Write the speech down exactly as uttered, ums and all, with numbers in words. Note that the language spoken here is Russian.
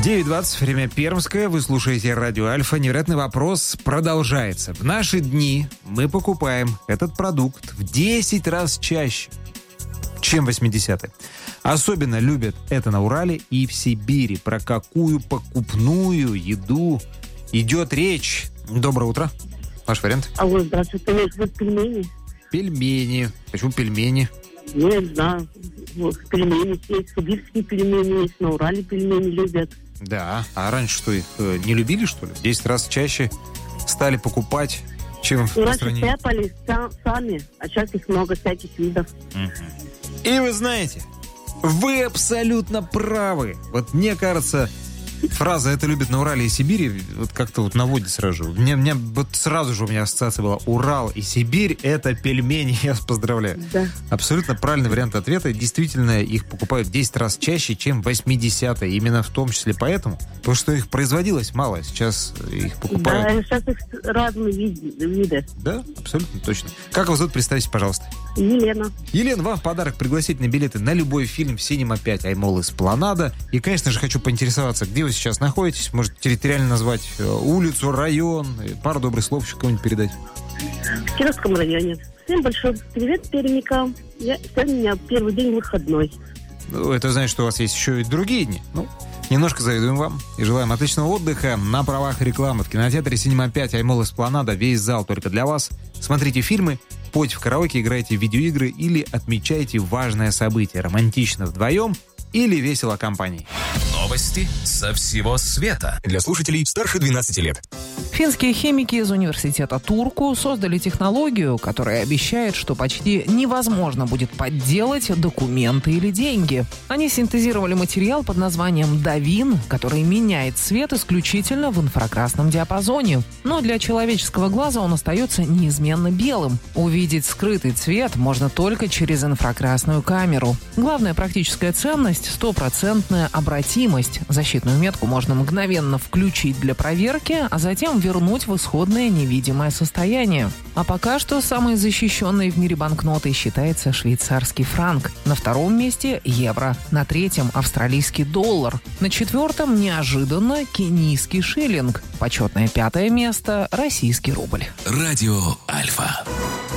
девять двадцать, время Пермское. Вы слушаете радио Альфа. Невероятный вопрос продолжается. В наши дни мы покупаем этот продукт в десять раз чаще, чем восьмидесятые. Особенно любят это на Урале и в Сибири. Про какую покупную еду идет речь? Доброе утро. Ваш вариант? Алло, здравствуйте. Это пельмени? Пельмени. Почему пельмени? Ну, я не знаю. Вот, пельмени есть, сибирские пельмени есть, на Урале пельмени любят. Да. А раньше что, их э, не любили, что ли? В десять раз чаще стали покупать, чем в Ну, раньше стране. стряпали са- сами, а сейчас их много всяких видов. Угу. И вы знаете, вы абсолютно правы. Вот мне кажется, фраза «это любят на Урале и Сибири» вот как-то вот наводит сразу же. Мне, мне вот сразу же у меня ассоциация была Урал и Сибирь — это пельмени. Я вас поздравляю. Да. Абсолютно правильный вариант ответа. Действительно, их покупают в десять раз чаще, чем в восьмидесятые. Именно в том числе поэтому. Потому что их производилось мало. Сейчас их покупают. Да, сейчас их разные виды. виды. Да, абсолютно точно. Как вас зовут? Представьте, пожалуйста. Елена. Елена, вам в подарок пригласительные билеты на любой фильм в Cinema пять Аймол Эспланада. И, конечно же, хочу поинтересоваться, где вы сейчас находитесь. Может, территориально назвать улицу, район, пару добрых слов еще кому-нибудь передать. В Кировском районе. Всем большой привет, пермякам. Я, сегодня у меня первый день выходной. Ну, это значит, что у вас есть еще и другие дни. Ну, немножко завидуем вам и желаем отличного отдыха на правах рекламы. В кинотеатре Cinema пять Аймол Эспланада весь зал только для вас. Смотрите фильмы, пойте в караоке, играйте в видеоигры или отмечайте важное событие романтично вдвоем или весело компанией. Новости со всего света. Для слушателей старше двенадцати лет. Финские химики из университета Турку создали технологию, которая обещает, что почти невозможно будет подделать документы или деньги. Они синтезировали материал под названием «Давин», который меняет цвет исключительно в инфракрасном диапазоне. Но для человеческого глаза он остается неизменно белым. Увидеть скрытый цвет можно только через инфракрасную камеру. Главная практическая ценность – стопроцентная обратимость. Защитную метку можно мгновенно включить для проверки, а затем вернуть в исходное невидимое состояние. А пока что самой защищенной в мире банкнотой считается швейцарский франк. На втором месте – евро. На третьем – австралийский доллар. На четвертом – неожиданно кенийский шиллинг. Почетное пятое место – российский рубль. Радио Альфа.